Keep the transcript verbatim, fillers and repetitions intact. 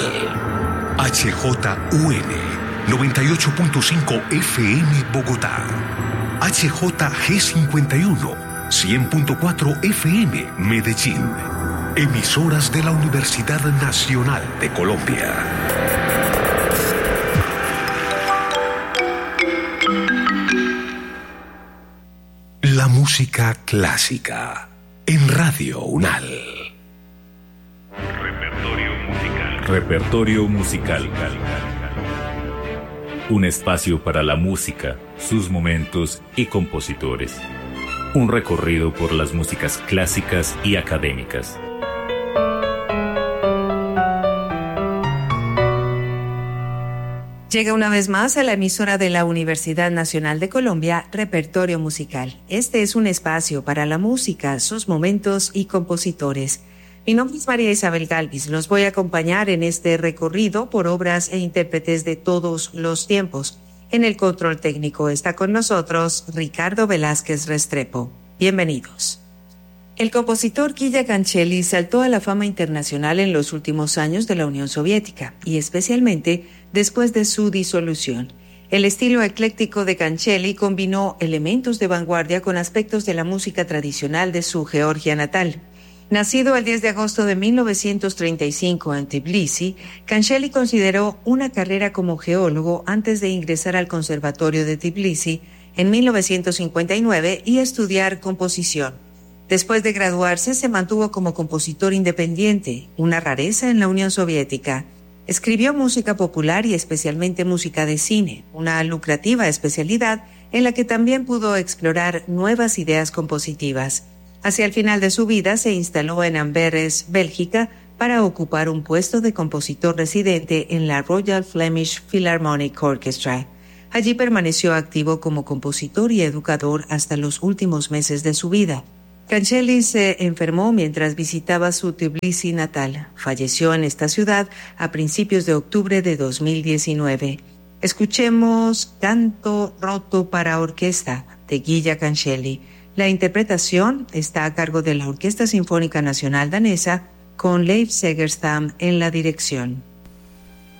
H J U N noventa y ocho punto cinco F M Bogotá. H J G cincuenta y uno cien punto cuatro F M Medellín. Emisoras de la Universidad Nacional de Colombia. La música clásica en Radio UNAL. Repertorio musical. Repertorio musical. Un espacio para la música, sus momentos y compositores. Un recorrido por las músicas clásicas y académicas. Llega una vez más a la emisora de la Universidad Nacional de Colombia, Repertorio Musical. Este es un espacio para la música, sus momentos y compositores. Mi nombre es María Isabel Galvis. Los voy a acompañar en este recorrido por obras e intérpretes de todos los tiempos. En el control técnico está con nosotros Ricardo Velázquez Restrepo. Bienvenidos. El compositor Guilla Cancelli saltó a la fama internacional en los últimos años de la Unión Soviética y especialmente después de su disolución. El estilo ecléctico de Cancelli combinó elementos de vanguardia con aspectos de la música tradicional de su Georgia natal. Nacido el diez de agosto de mil novecientos treinta y cinco en Tbilisi, Cancelli consideró una carrera como geólogo antes de ingresar al Conservatorio de Tbilisi en mil novecientos cincuenta y nueve y estudiar composición. Después de graduarse, se mantuvo como compositor independiente, una rareza en la Unión Soviética. Escribió música popular y especialmente música de cine, una lucrativa especialidad en la que también pudo explorar nuevas ideas compositivas. Hacia el final de su vida se instaló en Amberes, Bélgica, para ocupar un puesto de compositor residente en la Royal Flemish Philharmonic Orchestra. Allí permaneció activo como compositor y educador hasta los últimos meses de su vida. Cancelli se enfermó mientras visitaba su Tbilisi natal. Falleció en esta ciudad a principios de octubre de dos mil diecinueve. Escuchemos Canto roto para orquesta de Guilla Cancelli. La interpretación está a cargo de la Orquesta Sinfónica Nacional Danesa con Leif Segerstam en la dirección.